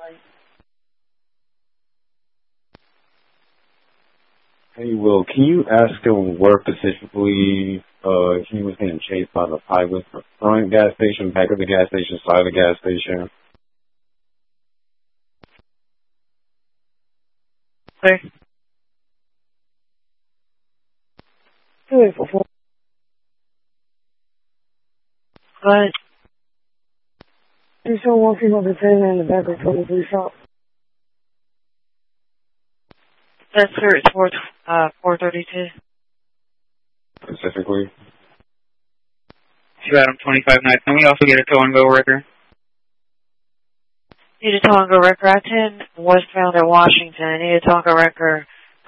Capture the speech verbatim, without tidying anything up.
Hey, Will, can you ask him where specifically uh, he was getting chased by the pilot? Front gas station, back of the gas station, side of the gas station? Okay. Good. Go ahead. You saw one female detained in the back of twenty-three shop. That's sir, it's four, uh, four thirty-two. Specifically? Two Adam twenty-five nights. Can we also get a tow and go record? Need a tow and go record. I ten westbound at Washington. I need a tow and go record